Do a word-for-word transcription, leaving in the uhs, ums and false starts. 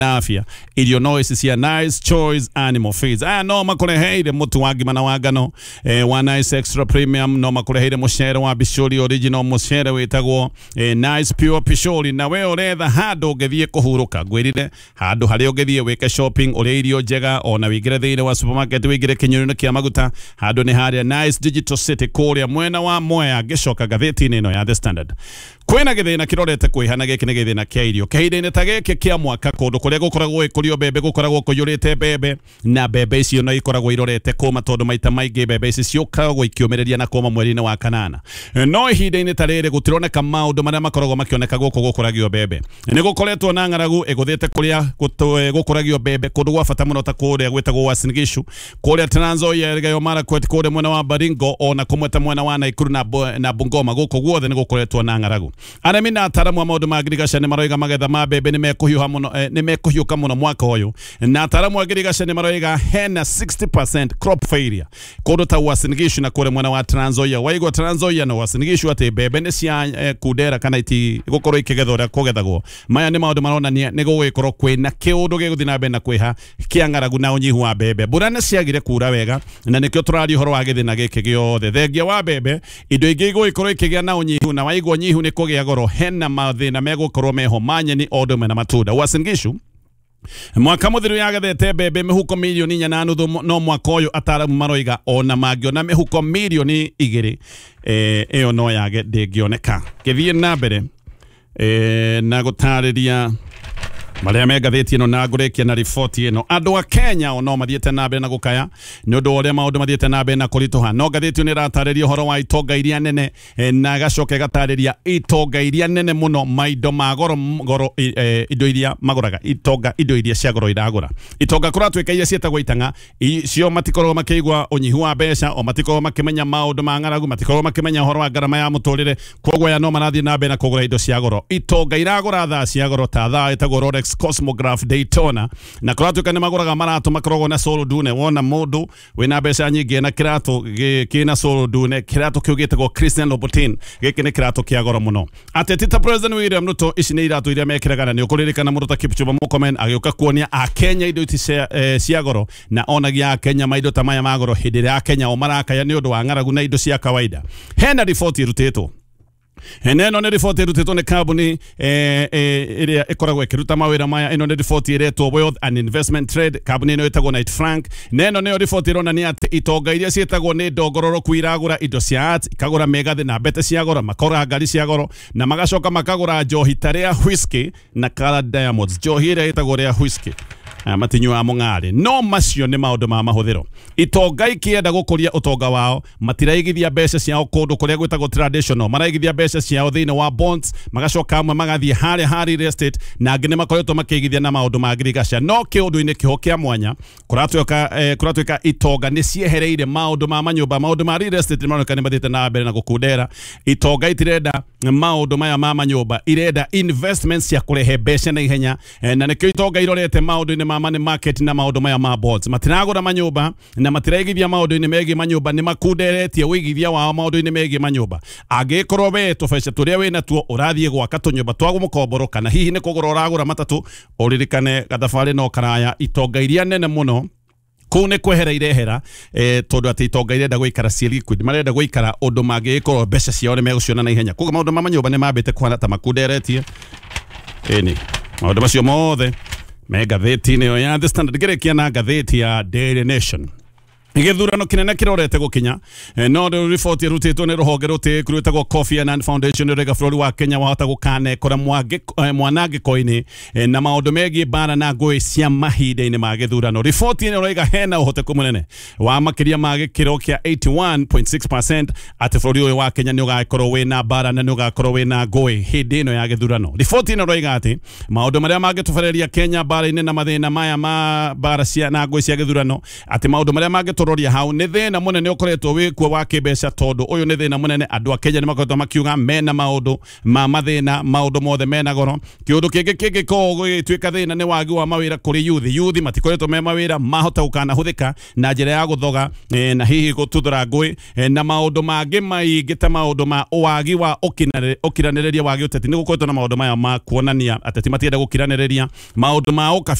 afya irio no isi cia Nice Choice Animal Feeds. Aya no makureheire mutu wa ngima na wagano eh, wa Nice Extra Premium, no makureheire mucere wa Bishori Original, mucere witagwo eh, Nice Pure Bishori. Na we uretha handu ngethie kuhuruka gwirire handu hari ungethie wike shopping uri irio njega ona wigire thiini wa supermarket wigire kinyurini kia maguta handu ni haria Nice Digital City kuria mwena wa Mwea gicoka gatheti-ini ino ya The Standard. Kwina githina kirorete kwihana giki ni githina kia irio kihinda-ini ta giki kia mwaka kundu kuria gukoragwo ikurio bebe gukoragwo kuyurite bebe na bebe icio no ikoragwo irorete kuma tondu maita maingi bebe ici ciukaragwo ikiumireria na kuma mweri-ini wa kanana. No ihinda-ini ta riri gutironeka maundu maria makoragwo makioneka guku gukuragio bebe ni gukoretwo na ng'aragu iguthite kuria gukuragio bebe kundu gwa bata muno ta kuria gwitagwo Uasin Gishu, kuria Trans Nzoia, Elgeyo Marakwet, kuria mwena wa Baringo ona kumweta mwena wa Nakuru na, na Bungoma guku guothe ni gukoretwo na ng'aragu. Arimi na ataramu wa maundu ma ngirigaca ni maroiga magetha ma bebe ni mekuhiuha muno eh, ni mekuhiuka muno mwaka uyu, na ataramu wa ngirigaca ni maroiga hena sixty percent crop failure kundu ta Uasin Gishu na kuria mwena wa Trans Nzoia. Waigwa Trans Nzoia na Uasin Gishu ati bebe ni cia eh, kudera kana iti gukorwo ikigethwo ria kugethagwo. Maya ni maundu maronania ni gugikorwo kwina kiundu giguthi na mbere na kwiha kia ng'aragu na unyihu wa bebe. Mbura ni ciagire kura wega na nikio turaria uhoro wa githina giki giothe. Thengia wa bebe indo ingi igugikorwo ikigia na unyihu, na waigwa nyihu ni kugia goro hena mathina megukorwo meho manyeni ondo mena matunda. Uasin Gishu mwaka muthiru yagethete bebe mihuko milioni inya na nuthu, no mwaka uyu ataramu maroiga ona mangiona mihuko milioni igiri eh iyo no yage ndingioneka. Githie na mbere eh na gutariria maria me gatheti ino na ngurekia na riboti ino. Andu a Kenya ono mathiete na mbere na gukaya ni undu uria maundu mathiete na mbere na kurituha. No gatheti ni ratariria horo wa itonga iria nene e, na gacoke gatariria itonga iria nene muno maindo ma goro goro e, indo iria maguraga itonga indo iria cia goro iragura. Itonga kuratwika iria cietagwo itanga icio matikorwo makigwa unyihu wa mbeca o matikorwo makimenya maundu ma ng'aragu, matikorwo makimenya horo wa garama ya muturire, kogwo ya no marathie na mbere na kugura indo cia goro. Itonga iragura thaa cia goro ta thaa itagwo Rolex Cosmograph Daytona, na kuratuka ni maguraga maratu makoragwo na solo dune. Wona mundu wina mbeca nyingi na kiratu kina solo dune, kiratu kiu gitagwo Christian Louboutin, giki ni kiratu kia goro muno. Ateti ta President William Ruto ici ni iratu iria mekiraga, ni ukuririkana Muruta Kipchumba Murkomen agiuka kuonia a Kenya indo iti cia goro na onagia a Kenya maindo ta maya magoro hindi ria Kenya o marakaya ni undu wa ng'aragu na indo cia kawaida. Hena riboti irutitwo Eneno ni riboti irutitwo ni kambuni eh, eh, iria ikoragwo ikiruta mawira maya. Ino ni riboti iretwo Wealth and Investment Trade, kambuni ino itagwo Knight Frank. Neno niyo riboti ironania ati itonga iria cietagwo ni ndongororoku iragura indo cia arts, ikagura megathi na mbete cia goro, makora ngari cia goro, na magacoka makagura njohi ta ria whisky na Colored Diamonds, njohi iria itagwo ria whisky matinyu wa mung'ari. No macio ni maundu ma mahuthiro. Itonga ikienda gukuria utonga wao matiraigithia mbeca ciao kundu kuria gwitagwo traditional, maraigithia mbeca ciao thiini wa bonds, magacoka amwe magathie haria hari real estate, na angĩ nĩmakoretwo makĩigithia na maundu ma ngirigaca. No kiundu-ini kiho kia mwanya kuratwika eh, kuratwika itonga ni ciehereire maundu ma manyumba, maundu ma real estate maroneka ni mathiete na mbere na gukundera. Itonga itirenda maundu maya ma manyumba, irenda investments cia kurehe mbeca na ihenya, eh, na nikio itonga irorete maundu-ini ma money market na maundu maya ma bonds. Matiragura manyumba na matiraigithia maundu-ini megi manyumba, ni makunderetie wigithia wa maundu-ini megi manyumba. Agikorwo we tubeca turia wina tuo urathie gwaka tunyumba twa mukomboro kana hihi ni kugura uragura matatu, uririkane gathabari no karaya. Itonga iria nene muno kuu ni kwehera irehera eh, tondu ati itonga irenda guikara cia liquid, marenda guikara undu mangikorwo mbeca ciao ni meguciona na ihenya. Koguo maundu ma manyumba ni mambite kuhana ta makunderetie. Eni maundu macio mothe me gatheti-ini yo ya The Standard, gerekia na gatheti ya Daily Nation. Igithurano kinene kirorete gukinya, no riboti irutitwo ni ruhonge ruti kurutagwo Kofi Annan Foundation rega bũrũri wa Kenya wahota gukane kora mwanangiko-ini na maundu megi bara na ngũĩ cia mahinda-ini ma githurano. Riboti ĩno ĩroiga hena ũhoteku mũnene wa makiria ma gĩkĩro kĩa eighty-one point six percent ati bũrũri ũyũ wa Kenya nĩ ũgakorwo wĩna bara na nĩ ũgakorwo wĩna ngũĩ hindi ĩno ya githurano. Riboti ĩno ĩroiga ati maundu marĩa mangĩtũbereria Kenya bara-ini na mathĩna maya ma bara cia na ngũĩ cia githurano, ati maundu marĩa mangĩ turoria hau nä thä na må nene å koretwo wä kuo wa kä mbeca tondå å yå nä thä na må nene andå a Kenya nä makoretwo makiuga mena maå ndå ma mathä na maå ndå mothe mena goro kä å ndå kä ngä kä ngä korwo gä tuä ka thä na nä wagi wa mawä ra kå rä yuthi yuthi matikoretwo me mawä ra mahota gå kana hå thä ka na njä ra ya gå thoga e, na hihi gå tuthå ra ngå e, na maå ndå mangä maingä ta maå ndå ma wagi wa å kiranä rä ria wagi å teti nä gå koretwo na maå ndå maya ma kuonania ateti matienda gå kiranä rä ria maå ndå ma å